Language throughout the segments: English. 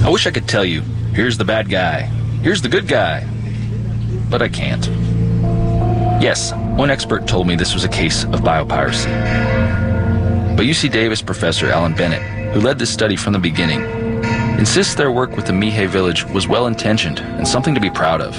I wish I could tell you, here's the bad guy, here's the good guy, but I can't. Yes, one expert told me this was a case of biopiracy. But UC Davis professor Alan Bennett, who led this study from the beginning, insists their work with the Mihe village was well-intentioned and something to be proud of.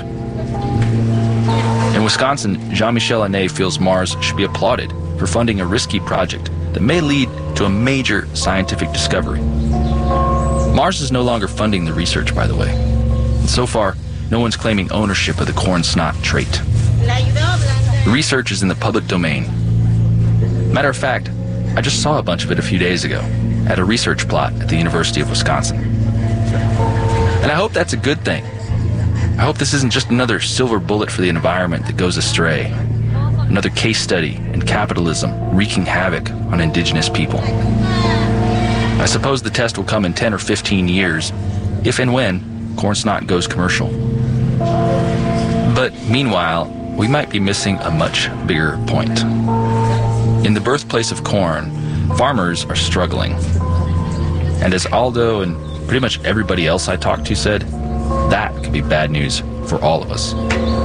In Wisconsin, Jean-Michel Ané feels Mars should be applauded for funding a risky project that may lead to a major scientific discovery. Mars is no longer funding the research, by the way. And so far, no one's claiming ownership of the corn snot trait. The research is in the public domain. Matter of fact, I just saw a bunch of it a few days ago at a research plot at the University of Wisconsin. And I hope that's a good thing. I hope this isn't just another silver bullet for the environment that goes astray. Another case study in capitalism wreaking havoc on indigenous people. I suppose the test will come in 10 or 15 years, if and when corn snot goes commercial. But meanwhile, we might be missing a much bigger point. In the birthplace of corn, farmers are struggling. And as Aldo and pretty much everybody else I talked to said, that could be bad news for all of us.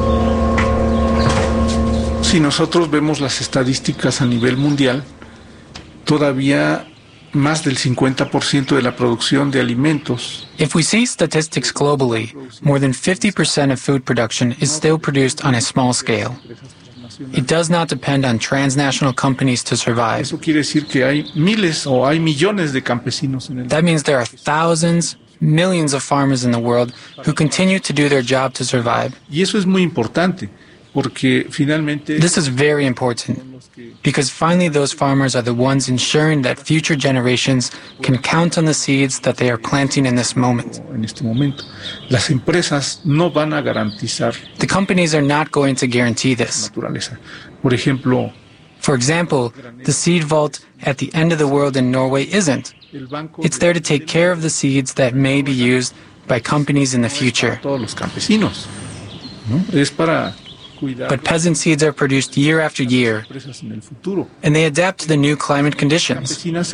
Si nosotros vemos las estadísticas a nivel mundial, todavía más del 50% de la producción de alimentos. If we see statistics globally, more than 50% of food production is still produced on a small scale. It does not depend on transnational companies to survive. Eso quiere decir que hay miles o hay millones de campesinos en el. That means there are thousands, millions of farmers in the world who continue to do their job to survive. Y eso es muy importante, porque finalmente. This is very important, because finally those farmers are the ones ensuring that future generations can count on the seeds that they are planting in this moment. En este momento, las empresas no van a garantizar. The companies are not going to guarantee this. Naturaleza. Por ejemplo, for example, the seed vault at the end of the world in Norway isn't. It's there to take care of the seeds that may be used by companies in the future. Todos los campesinos, ¿no? Es para. But peasant seeds are produced year after year, and they adapt to the new climate conditions.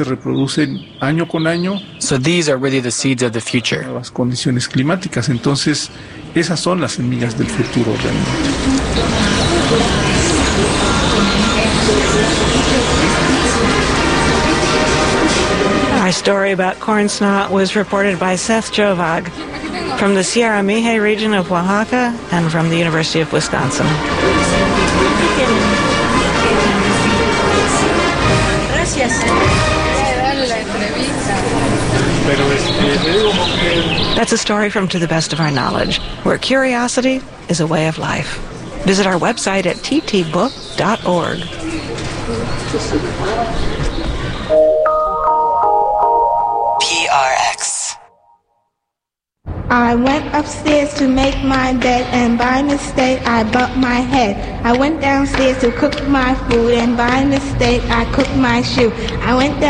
So these are really the seeds of the future. Nuevas condiciones climáticas, entonces esas son las semillas del futuro realmente. Our story about corn snot was reported by Seth Jovag from the Sierra Mihe region of Oaxaca and from the University of Wisconsin. That's a story from To the Best of Our Knowledge, where curiosity is a way of life. Visit our website at ttbook.org. PRX. I went upstairs to make my bed, and by mistake I bumped my head. I went downstairs to cook my food, and by mistake I cooked my shoe. I went down